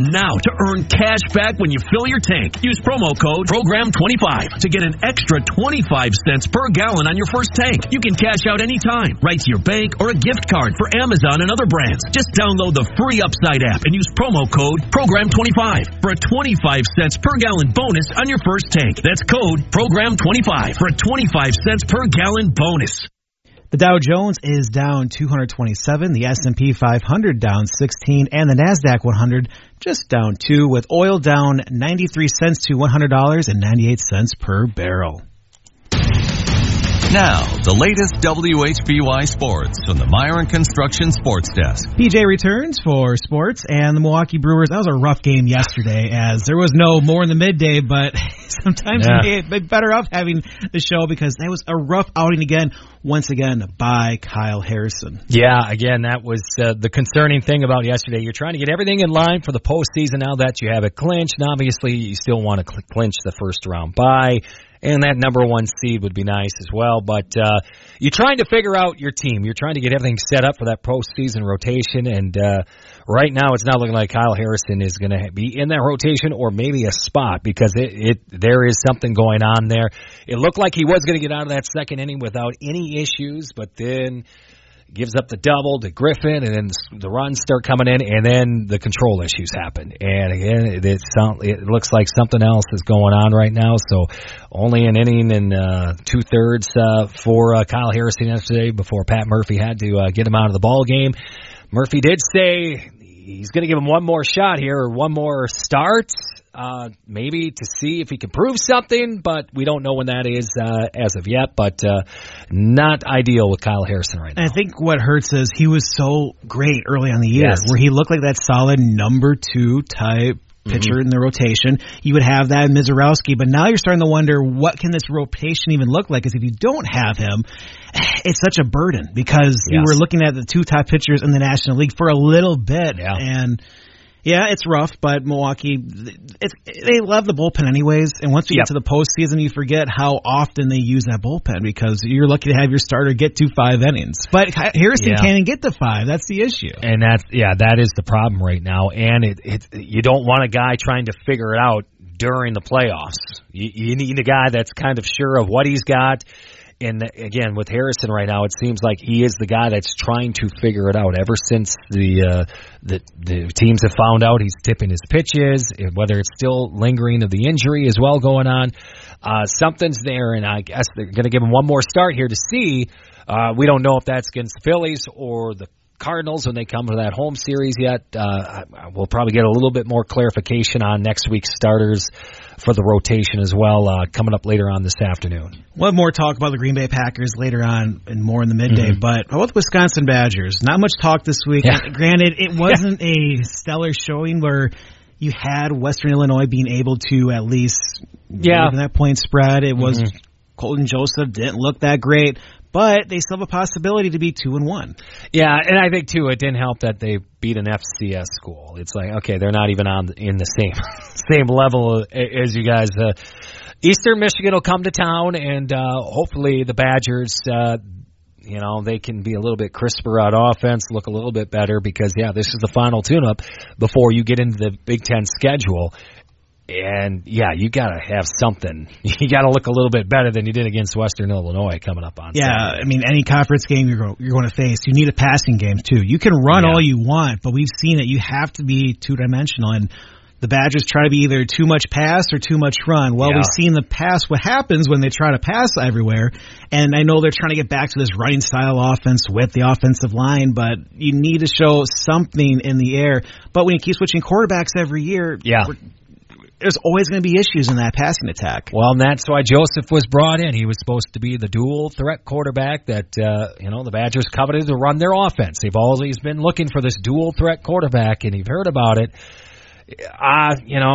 now to earn cash back when you fill your tank. Use promo code PROGRAM25 to get an extra 25 cents per gallon on your first tank. You can cash out anytime, right to your bank or a gift card for Amazon and other brands. Just download the free Upside app and use promo code PROGRAM25 for a 25 cents per gallon bonus on your first tank. That's code PROGRAM25 for a 25 cents per gallon bonus. The Dow Jones is down 227, the S&P 500 down 16, and the NASDAQ 100 just down 2, with oil down 93 cents to $100.98 per barrel. Now, the latest WHBY sports from the Myron Construction Sports Desk. PJ returns for sports, and the Milwaukee Brewers, that was a rough game yesterday, as there was no more in the midday, but sometimes it'd be better off having the show because that was a rough outing again, once again, by Kyle Harrison. Yeah, again, that was the concerning thing about yesterday. You're trying to get everything in line for the postseason now that you have it clinched, and obviously you still want to clinch the first round bye. And that number one seed would be nice as well. But you're trying to figure out your team. You're trying to get everything set up for that postseason rotation. And right now it's not looking like Kyle Harrison is going to be in that rotation or maybe a spot because there is something going on there. It looked like he was going to get out of that second inning without any issues, but then gives up the double to Griffin, and then the runs start coming in, and then the control issues happen. And again, it looks like something else is going on right now. So only an inning and 2/3 for Kyle Harrison yesterday before Pat Murphy had to get him out of the ball game. Murphy did say he's going to give him one more shot here, or one more start, maybe to see if he can prove something, but we don't know when that is as of yet. But not ideal with Kyle Harrison right now. I think what hurts is he was so great early on the year, where he looked like that solid number 2 type pitcher in the rotation. You would have that in Mizorowski, but now you're starting to wonder what can this rotation even look like, because if you don't have him, it's such a burden, because you were looking at the 2 top pitchers in the National League for a little bit, and yeah, it's rough, but Milwaukee, they love the bullpen anyways, and once you get to the postseason, you forget how often they use that bullpen, because you're lucky to have your starter get to 5 innings. But Harrison can't even get to 5. That's the issue. And that is the problem right now, and you don't want a guy trying to figure it out during the playoffs. You need a guy that's kind of sure of what he's got. And again, with Harrison right now, it seems like he is the guy that's trying to figure it out. Ever since the teams have found out he's tipping his pitches, whether it's still lingering of the injury as well going on, something's there, and I guess they're going to give him one more start here to see. We don't know if that's against the Phillies or the Cardinals when they come to that home series yet. We'll probably get a little bit more clarification on next week's starters for the rotation as well, coming up later on this afternoon. We'll have more talk about the Green Bay Packers later on and more in the midday, but how about the Wisconsin Badgers? Not much talk this week. Yeah. Granted, it wasn't a stellar showing where you had Western Illinois being able to at least give that point spread. It was Colton Joseph didn't look that great, but they still have a possibility to be 2-1. Yeah, and I think, too, it didn't help that they beat an FCS school. It's like, okay, they're not even in the same level as you guys. Eastern Michigan will come to town, and hopefully the Badgers, they can be a little bit crisper on offense, look a little bit better, because, this is the final tune-up before you get into the Big Ten schedule. And, you got to have something. You got to look a little bit better than you did against Western Illinois coming up on Saturday. I mean, any conference game you're going to face, you need a passing game, too. You can run all you want, but we've seen it. You have to be two-dimensional, and the Badgers try to be either too much pass or too much run. Well, we've seen the pass, what happens when they try to pass everywhere, and I know they're trying to get back to this running style offense with the offensive line, but you need to show something in the air. But when you keep switching quarterbacks every year, there's always going to be issues in that passing attack. Well, and that's why Joseph was brought in. He was supposed to be the dual threat quarterback that, the Badgers coveted to run their offense. They've always been looking for this dual threat quarterback, and you've heard about it.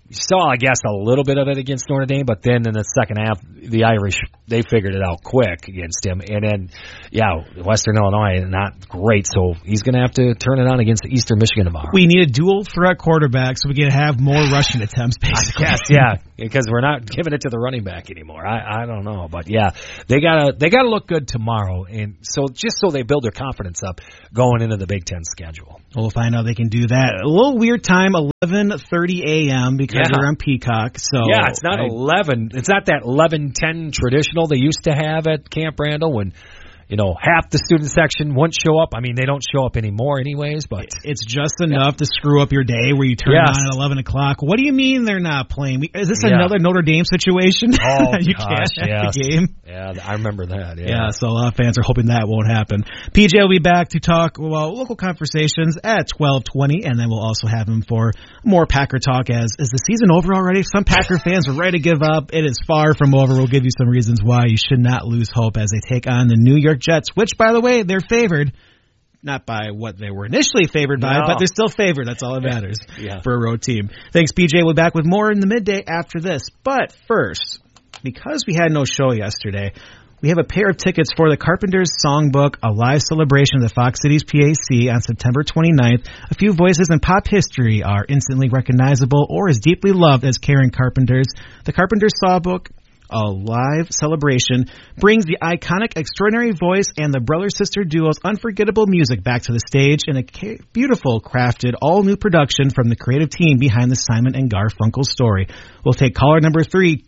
saw, I guess, a little bit of it against Notre Dame, but then in the second half, the Irish, they figured it out quick against him. And then, Western Illinois, not great, so he's going to have to turn it on against Eastern Michigan tomorrow. We need a dual threat quarterback so we can have more rushing attempts, basically. Yes, because we're not giving it to the running back anymore. I don't know, but they gotta look good tomorrow, and so just so they build their confidence up going into the Big Ten schedule. We'll find out they can do that. A little weird time, 11:30 a.m. because we're on Peacock. So it's not 11. It's not that 11:10 traditional they used to have at Camp Randall when half the student section won't show up. I mean, they don't show up anymore anyways, but it's just enough to screw up your day where you turn it on at 11 o'clock. What do you mean they're not playing? Is this another Notre Dame situation? Oh, you can't have the game? Yeah, I remember that. Yeah, so a lot of fans are hoping that won't happen. PJ will be back to talk local conversations at 12:20, and then we'll also have him for more Packer talk. Is the season over already? Some Packer fans are ready to give up. It is far from over. We'll give you some reasons why you should not lose hope as they take on the New York Jets, which, by the way, they're favored. Not by what they were initially favored by, but they're still favored. That's all that matters for a road team. Thanks, PJ. We'll be back with more in the midday after this. But first, because we had no show yesterday, we have a pair of tickets for the Carpenters Songbook, a live celebration of the Fox Cities PAC on September 29th. A few voices in pop history are instantly recognizable or as deeply loved as Karen Carpenter's. The Carpenters Songbook, a live celebration, brings the iconic Extraordinary Voice and the brother-sister duo's unforgettable music back to the stage in a beautiful, crafted, all-new production from the creative team behind the Simon and Garfunkel story. We'll take caller number 3,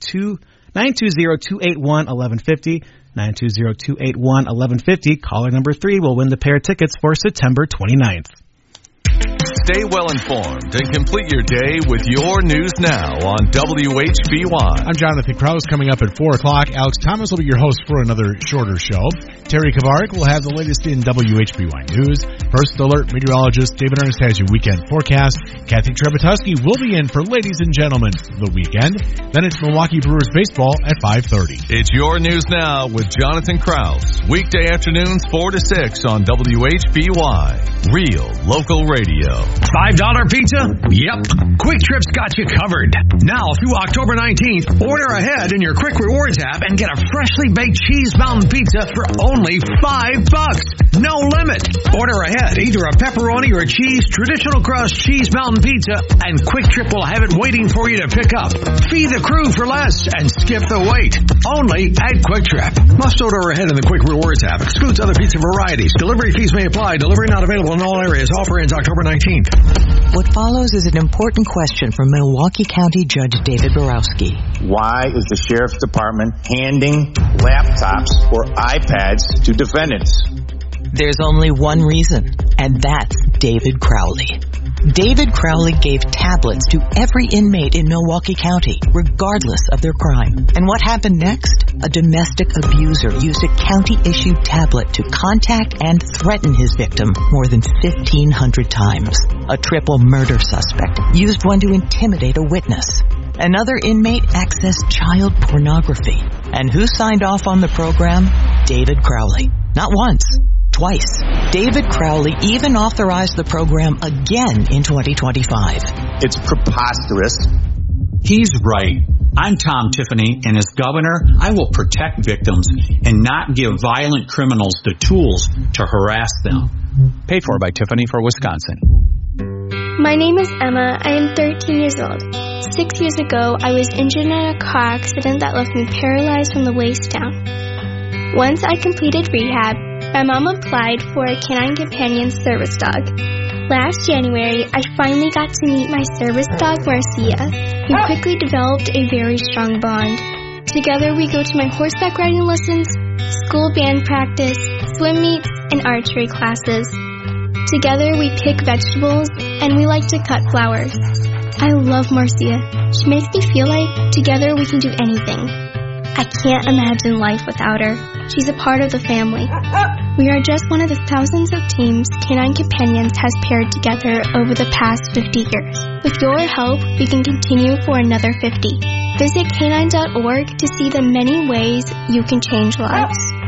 920-281-1150. 920-281-1150. Caller number 3 will win the pair of tickets for September 29th. Stay well informed and complete your day with your news now on WHBY. I'm Jonathan Krause. Coming up at 4 o'clock, Alex Thomas will be your host for another shorter show. Terry Kavarik will have the latest in WHBY news. First Alert meteorologist David Ernst has your weekend forecast. Kathy Trebatuski will be in for Ladies and Gentlemen the weekend. Then it's Milwaukee Brewers baseball at 5:30. It's your news now with Jonathan Krause. Weekday afternoons 4 to 6 on WHBY. Real local radio. $5 pizza? Yep. Quick Trip's got you covered. Now through October 19th, order ahead in your Quick Rewards app and get a freshly baked cheese mountain pizza for only $5. No limit. Order ahead either a pepperoni or a cheese traditional crust cheese mountain pizza, and Quick Trip will have it waiting for you to pick up. Feed the crew for less and skip the wait. Only at Quick Trip. Must order ahead in the Quick Rewards app. Excludes other pizza varieties. Delivery fees may apply. Delivery not available in all areas. Offer ends October 19th. What follows is an important question from Milwaukee County Judge David Borowski. Why is the Sheriff's Department handing laptops or iPads to defendants? There's only one reason, and that's David Crowley. David Crowley gave tablets to every inmate in Milwaukee County, regardless of their crime. And what happened next? A domestic abuser used a county-issued tablet to contact and threaten his victim more than 1,500 times. A triple murder suspect used one to intimidate a witness. Another inmate accessed child pornography. And who signed off on the program? David Crowley. Not once. Twice. David Crowley even authorized the program again in 2025. It's preposterous. He's right. I'm Tom Tiffany, and as governor, I will protect victims and not give violent criminals the tools to harass them. Paid for by Tiffany for Wisconsin. My name is Emma. I am 13 years old. 6 years ago, I was injured in a car accident that left me paralyzed from the waist down. Once I completed rehab, my mom applied for a Canine Companion service dog. Last January, I finally got to meet my service dog, Marcia, who quickly developed a very strong bond. Together, we go to my horseback riding lessons, school band practice, swim meets, and archery classes. Together, we pick vegetables, and we like to cut flowers. I love Marcia. She makes me feel like together we can do anything. I can't imagine life without her. She's a part of the family. We are just one of the thousands of teams Canine Companions has paired together over the past 50 years. With your help, we can continue for another 50. Visit canine.org to see the many ways you can change lives.